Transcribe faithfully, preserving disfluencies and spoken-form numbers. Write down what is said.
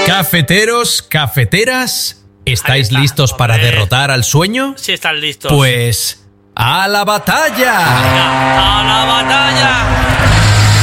Cafeteros, cafeteras, ¿estáis está, listos hombre. para derrotar al sueño? Sí, están listos. Pues ¡a la batalla! ¡A la batalla!